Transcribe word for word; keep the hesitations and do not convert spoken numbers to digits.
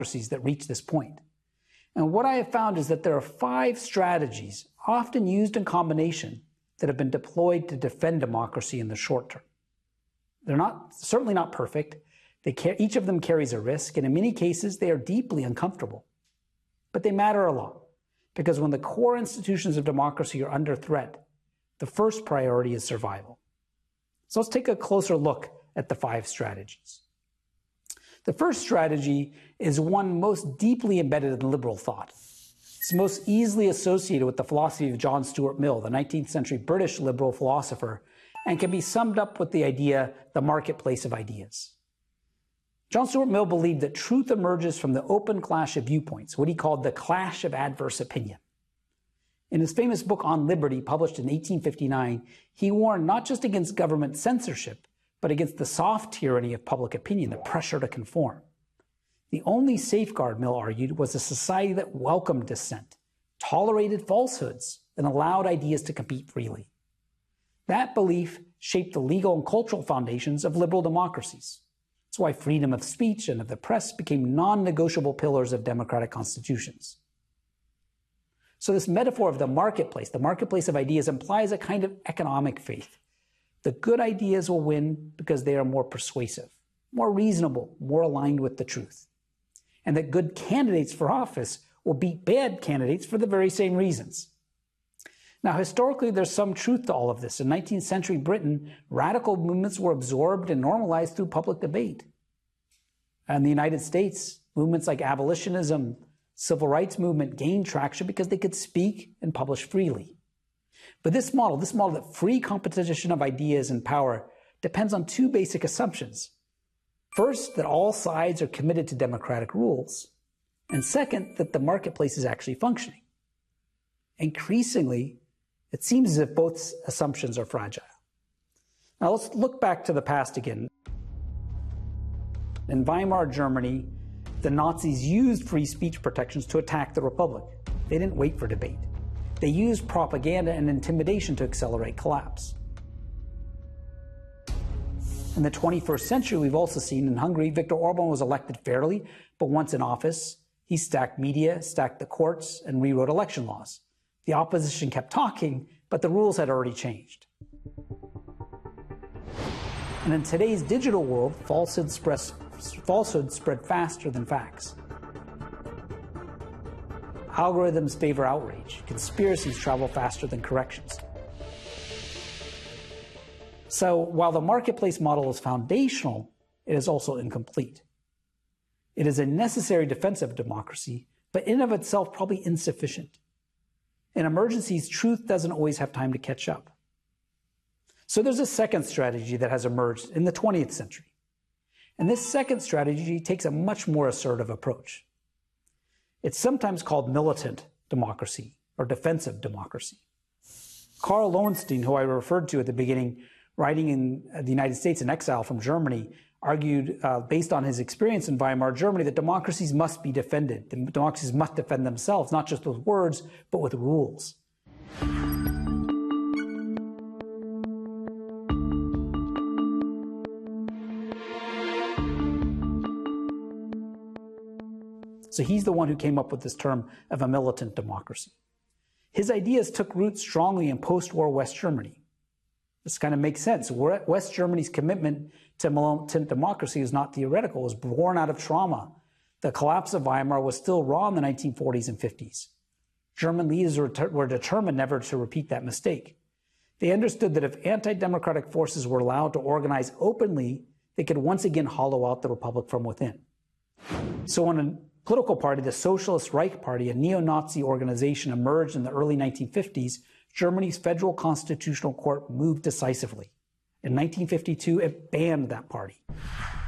democracies that reach this point. And what I have found is that there are five strategies, often used in combination, that have been deployed to defend democracy in the short term. They're not, certainly not perfect. They care, each of them carries a risk, and in many cases, they are deeply uncomfortable. But they matter a lot, because when the core institutions of democracy are under threat, the first priority is survival. So let's take a closer look at the five strategies. The first strategy is one most deeply embedded in liberal thought. It's most easily associated with the philosophy of John Stuart Mill, the nineteenth century British liberal philosopher, and can be summed up with the idea, the marketplace of ideas. John Stuart Mill believed that truth emerges from the open clash of viewpoints, what he called the clash of adverse opinion. In his famous book On Liberty, published in eighteen fifty-nine, he warned not just against government censorship, but against the soft tyranny of public opinion, the pressure to conform. The only safeguard, Mill argued, was a society that welcomed dissent, tolerated falsehoods, and allowed ideas to compete freely. That belief shaped the legal and cultural foundations of liberal democracies. That's why freedom of speech and of the press became non-negotiable pillars of democratic constitutions. So this metaphor of the marketplace, the marketplace of ideas, implies a kind of economic faith. The good ideas will win because they are more persuasive, more reasonable, more aligned with the truth. And that good candidates for office will beat bad candidates for the very same reasons. Now, historically, there's some truth to all of this. In nineteenth century Britain, radical movements were absorbed and normalized through public debate. In the United States, movements like abolitionism, civil rights movement gained traction because they could speak and publish freely. But this model, this model that free competition of ideas and power depends on two basic assumptions. First, that all sides are committed to democratic rules. And second, that the marketplace is actually functioning. Increasingly, it seems as if both assumptions are fragile. Now let's look back to the past again. In Weimar Germany, the Nazis used free speech protections to attack the Republic. They didn't wait for debate. They used propaganda and intimidation to accelerate collapse. In the twenty-first century, we've also seen in Hungary, Viktor Orban was elected fairly, but once in office, he stacked media, stacked the courts, and rewrote election laws. The opposition kept talking, but the rules had already changed. And in today's digital world, falsehoods spread, falsehoods spread faster than facts. Algorithms favor outrage. Conspiracies travel faster than corrections. So while the marketplace model is foundational, it is also incomplete. It is a necessary defense of democracy, but in and of itself probably insufficient. In emergencies, truth doesn't always have time to catch up. So there's a second strategy that has emerged in the twentieth century. And this second strategy takes a much more assertive approach. It's sometimes called militant democracy or defensive democracy. Karl Lowenstein, who I referred to at the beginning, writing in the United States in exile from Germany, argued, uh, based on his experience in Weimar Germany, that democracies must be defended. The democracies must defend themselves, not just with words, but with rules. So he's the one who came up with this term of a militant democracy. His ideas took root strongly in post-war West Germany. This kind of makes sense. West Germany's commitment to militant democracy is not theoretical. It was born out of trauma. The collapse of Weimar was still raw in the nineteen forties and fifties. German leaders were, were determined never to repeat that mistake. They understood that if anti-democratic forces were allowed to organize openly, they could once again hollow out the republic from within. So when a political party, the Socialist Reich Party, a neo-Nazi organization, emerged in the early nineteen fifties, Germany's Federal Constitutional Court moved decisively. In nineteen fifty-two, it banned that party.